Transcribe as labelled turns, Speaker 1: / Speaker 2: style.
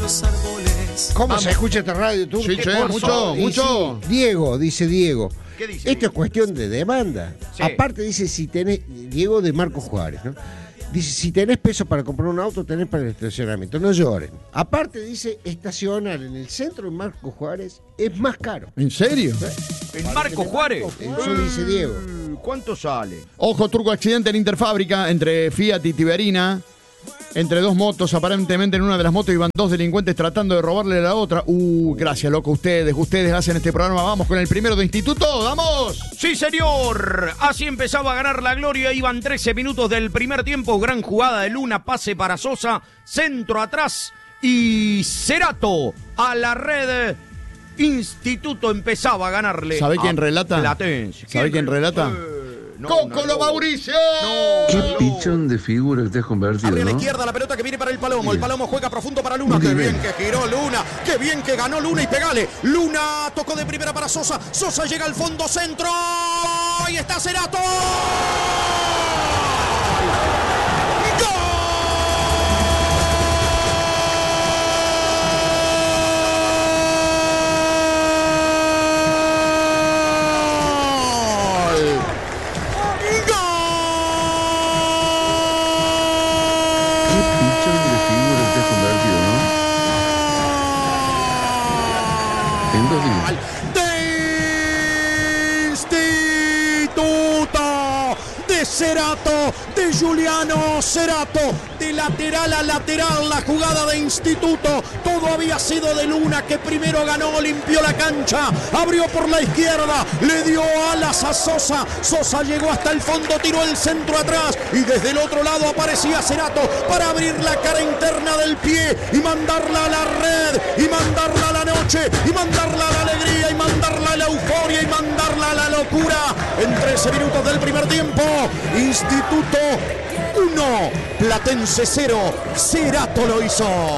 Speaker 1: los árboles.
Speaker 2: ¿Cómo se escucha esta radio, tú?
Speaker 3: Sí, che, mucho.
Speaker 2: Sí, Diego, dice Diego.
Speaker 4: ¿Qué dice?
Speaker 2: Esto es cuestión de demanda.
Speaker 4: Sí.
Speaker 2: Aparte dice, si tenés, Diego de Marcos Juárez, ¿no? Dice, si tenés peso para comprar un auto, tenés para el estacionamiento. No lloren. Aparte dice, estacionar en el centro de Marcos Juárez es más caro.
Speaker 3: ¿En serio?
Speaker 4: ¿En Marco Juárez?
Speaker 2: Eso dice Diego.
Speaker 4: ¿Cuánto sale?
Speaker 3: Ojo, turco, accidente en Interfábrica entre Fiat y Tiberina. Entre dos motos, aparentemente en una de las motos iban dos delincuentes tratando de robarle a la otra. Gracias, loco, ustedes hacen este programa. Vamos con el primero de instituto, ¡vamos!
Speaker 4: Sí, señor. Así empezaba a ganar la gloria. Iban 13 minutos del primer tiempo. Gran jugada de Luna, pase para Sosa, centro atrás y Cerato a la red. Instituto empezaba a ganarle.
Speaker 3: ¿Sabe quién
Speaker 4: a
Speaker 3: relata?
Speaker 4: Platense.
Speaker 3: ¿Sabe quién relata? ¡Cócolo Mauricio!
Speaker 5: Qué pichón de figura que te has convertido,
Speaker 6: Abre a la
Speaker 5: ¿no?
Speaker 6: izquierda la pelota que viene para el Palomo. El Palomo juega profundo para Luna. Qué bien que giró Luna. Qué bien que ganó Luna y pegale. Luna tocó de primera para Sosa. Sosa llega al fondo centro. Y está Cerato. Cerato, de Juliano Cerato, de lateral a lateral la jugada de Instituto. Todo había sido de Luna, que primero ganó, limpió la cancha, abrió por la izquierda, le dio alas a Sosa. Sosa llegó hasta el fondo, tiró el centro atrás y desde el otro lado aparecía Cerato para abrir la cara interna del pie y mandarla a la red, y mandarla a la noche, y mandarla a la alegría, y mandarla a la euforia, y mandarla a la locura. En 13 minutos del primer tiempo, Instituto 1, Platense 0, Cerato lo hizo.